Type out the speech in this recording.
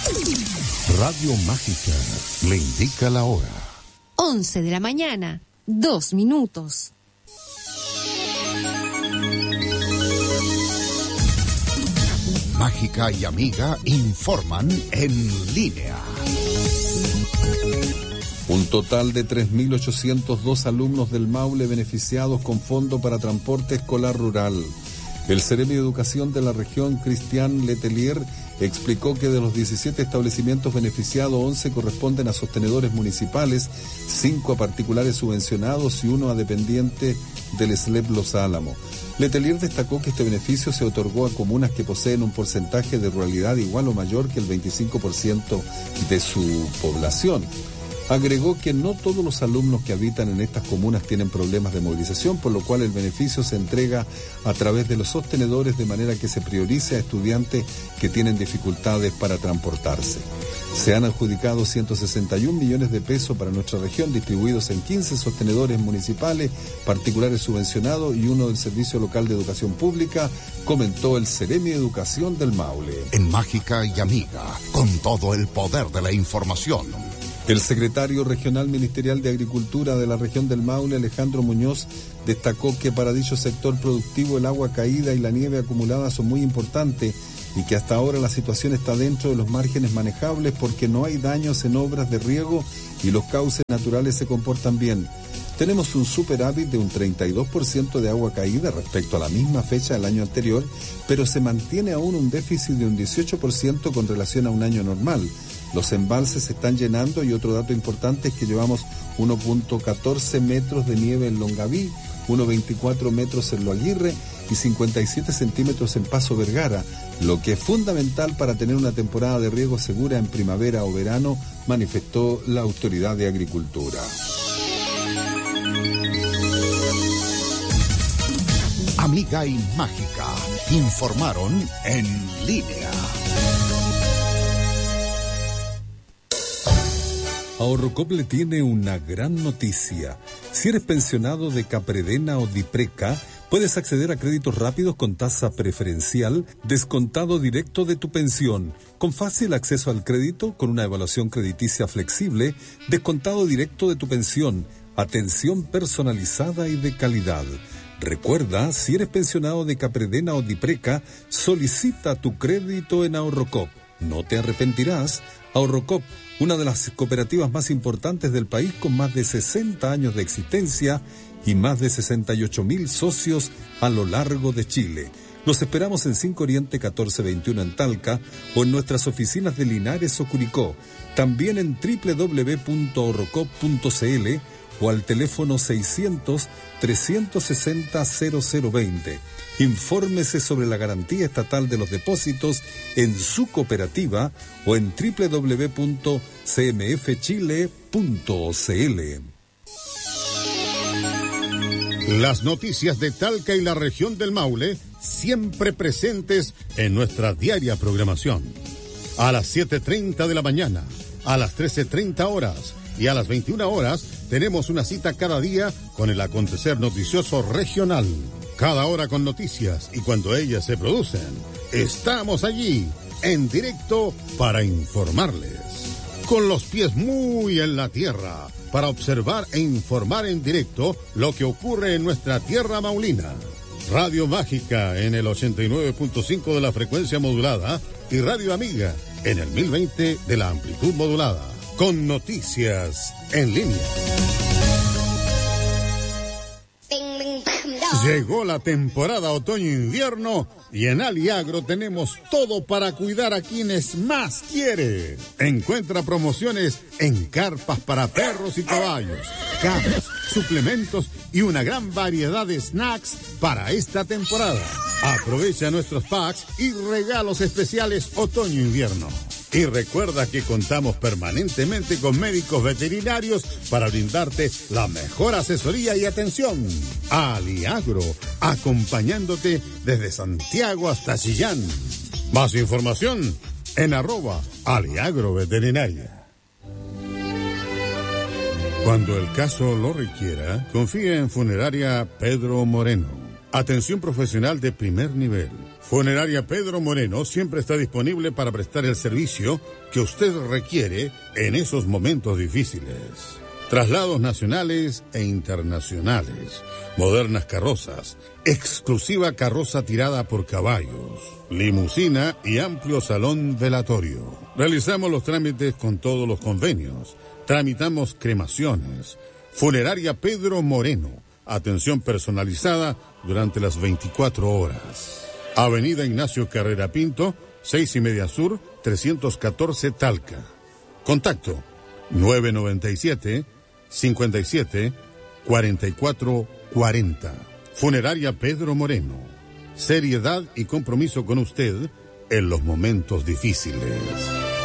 Radio Mágica le indica la hora. 11 de la mañana, 2 minutos. Mágica y Amiga informan en línea. Un total de 3.802 alumnos del Maule beneficiados con fondo para transporte escolar rural. El Ceremi de Educación de la región, Cristian Letelier, explicó que de los 17 establecimientos beneficiados, 11 corresponden a sostenedores municipales, 5 a particulares subvencionados y 1 a dependiente del SLEP Los Álamos. Letelier destacó que este beneficio se otorgó a comunas que poseen un porcentaje de ruralidad igual o mayor que el 25% de su población. Agregó que no todos los alumnos que habitan en estas comunas tienen problemas de movilización, por lo cual el beneficio se entrega a través de los sostenedores de manera que se priorice a estudiantes que tienen dificultades para transportarse. Se han adjudicado 161 millones de pesos para nuestra región, distribuidos en 15 sostenedores municipales, particulares subvencionados y 1 del Servicio Local de Educación Pública, comentó el Ceremi de Educación del Maule. En Mágica y Amiga, con todo el poder de la información. El secretario regional ministerial de Agricultura de la región del Maule, Alejandro Muñoz, destacó que para dicho sector productivo el agua caída y la nieve acumulada son muy importantes y que hasta ahora la situación está dentro de los márgenes manejables porque no hay daños en obras de riego y los cauces naturales se comportan bien. Tenemos un superávit de un 32% de agua caída respecto a la misma fecha del año anterior, pero se mantiene aún un déficit de un 18% con relación a un año normal. Los embalses se están llenando y otro dato importante es que llevamos 1.14 metros de nieve en Longaví, 1.24 metros en Lo Aguirre y 57 centímetros en Paso Vergara, lo que es fundamental para tener una temporada de riego segura en primavera o verano, manifestó la Autoridad de Agricultura. Amiga y Mágica informaron en línea. Ahorrocop le tiene una gran noticia. Si eres pensionado de Capredena o Dipreca, puedes acceder a créditos rápidos con tasa preferencial, descontado directo de tu pensión, con fácil acceso al crédito, con una evaluación crediticia flexible, descontado directo de tu pensión, atención personalizada y de calidad. Recuerda, si eres pensionado de Capredena o Dipreca, solicita tu crédito en Ahorrocop. No te arrepentirás. Ahorrocop, una de las cooperativas más importantes del país con más de 60 años de existencia y más de 68.000 socios a lo largo de Chile. Los esperamos en 5 Oriente 1421 en Talca o en nuestras oficinas de Linares o Curicó. También en www.ahorrocop.cl o al teléfono 600-360-0020. Infórmese sobre la garantía estatal de los depósitos en su cooperativa o en www.cmfchile.cl. Las noticias de Talca y la región del Maule siempre presentes en nuestra diaria programación. A las 7:30 de la mañana, a las 13:30 horas y a las 21 horas tenemos una cita cada día con el acontecer noticioso regional. Cada hora con noticias y cuando ellas se producen, estamos allí, en directo, para informarles. Con los pies muy en la tierra, para observar e informar en directo lo que ocurre en nuestra tierra maulina. Radio Mágica en el 89.5 de la frecuencia modulada y Radio Amiga en el 1020 de la amplitud modulada. Con noticias en línea. Llegó la temporada otoño-invierno y en Aliagro tenemos todo para cuidar a quienes más quiere. Encuentra promociones en carpas para perros y caballos, camas, suplementos y una gran variedad de snacks para esta temporada. Aprovecha nuestros packs y regalos especiales otoño-invierno. Y recuerda que contamos permanentemente con médicos veterinarios para brindarte la mejor asesoría y atención. Aliagro, acompañándote desde Santiago hasta Chillán. Más información en @aliagroveterinaria. Cuando el caso lo requiera, confía en Funeraria Pedro Moreno. Atención profesional de primer nivel. Funeraria Pedro Moreno siempre está disponible para prestar el servicio que usted requiere en esos momentos difíciles. Traslados nacionales e internacionales, modernas carrozas, exclusiva carroza tirada por caballos, limusina y amplio salón velatorio. Realizamos los trámites con todos los convenios. Tramitamos cremaciones. Funeraria Pedro Moreno. Atención personalizada durante las 24 horas. Avenida Ignacio Carrera Pinto, 6:30 Sur, 314 Talca. Contacto 997-57-4440. Funeraria Pedro Moreno. Seriedad y compromiso con usted en los momentos difíciles.